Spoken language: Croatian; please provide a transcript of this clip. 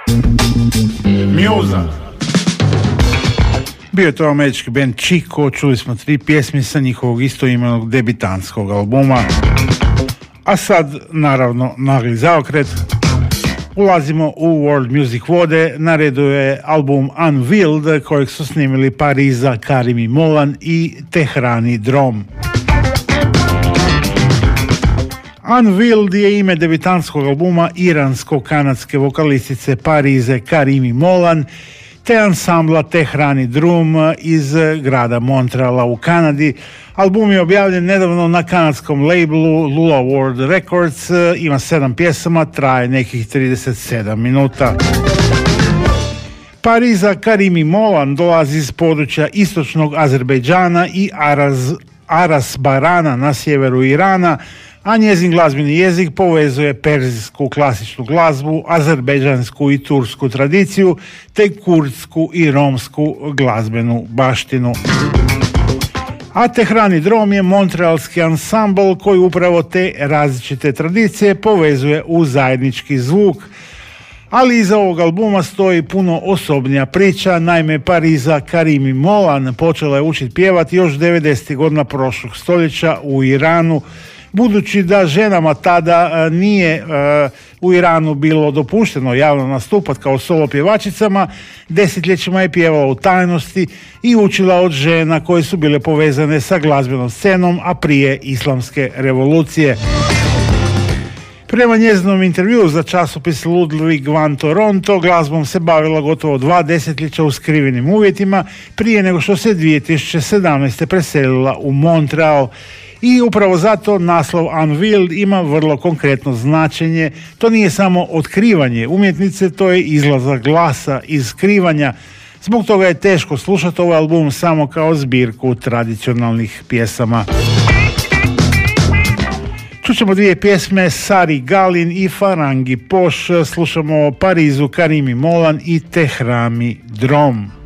Mjuza. Bio je to američki band Chico, čuli smo 3 pjesme sa njihovog istoimenog debitanskog albuma. A sad, naravno, nagli zaokret. Ulazimo u World Music vode, na redu je album Unveiled, kojeg su snimili Pariza, Karimi Molan i Tehrani Drom. Unveiled je ime debitanskog albuma iransko-kanadske vokalistice Parize Karimi Molan te ansambla Tehrani Drum iz grada Montreala u Kanadi. Album je objavljen nedavno na kanadskom labelu Lula World Records, ima 7 pjesama, traje nekih 37 minuta. Pariza Karimi Molan dolazi iz područja istočnog Azerbejdžana i Aras Barana na sjeveru Irana, a njezin glazbeni jezik povezuje perzijsku klasičnu glazbu, azerbejdžansku i tursku tradiciju, te kurdsku i romsku glazbenu baštinu. A Tehrani Drom je montrealski ansambl koji upravo te različite tradicije povezuje u zajednički zvuk. Ali iza ovog albuma stoji puno osobnija priča. Naime, Pariza Karimi Molan počela je učiti pjevati još 90. godina prošlog stoljeća u Iranu. Budući da ženama tada nije u Iranu bilo dopušteno javno nastupati kao solo pjevačicama, desetljećima je pjevala u tajnosti i učila od žena koje su bile povezane sa glazbenom scenom, a prije islamske revolucije. Prema njezinom intervjuu za časopis Ludwig van Toronto, glazbom se bavila gotovo 2 desetljeća u skrivenim uvjetima prije nego što se 2017. preselila u Montreal. I upravo zato naslov Unveiled ima vrlo konkretno značenje. To nije samo otkrivanje umjetnice, to je izlazak glasa iz skrivanja. Zbog toga je teško slušati ovaj album samo kao zbirku tradicionalnih pjesama. Čućemo 2 pjesme, Sari Galin i Farangi Poš. Slušamo Parizu Karimi Molan i Tehrani Drom.